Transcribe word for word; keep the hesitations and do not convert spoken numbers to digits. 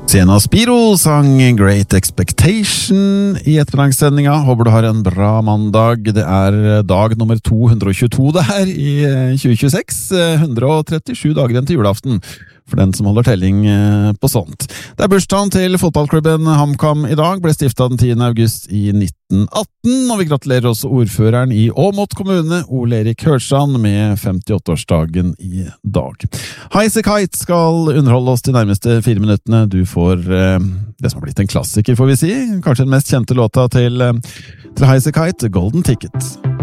Sienna Spiro sang Great Expectation i ettermiddagssendinga. Håper du har en bra mandag. Det er dag nummer to hundre og tjueto det her i tjue tjueseks. hundre og trettisju dager igjen til julaften, for den som holder telling på sånt. Det er bursdagen til fotballklubben HamKam i dag, ble stiftet den tiende august i nitten atten, og vi gratulerer også ordføreren i Åmot kommune, Ole Erik Hørsand, med femtiåtte-årsdagen i dag. Highasy Kite skal underholde oss de nærmeste fire minuttene. Du får eh, det som har blitt en klassiker, får vi si. Kanskje den mest kjente låta til, til Highasy Kite, Golden Ticket.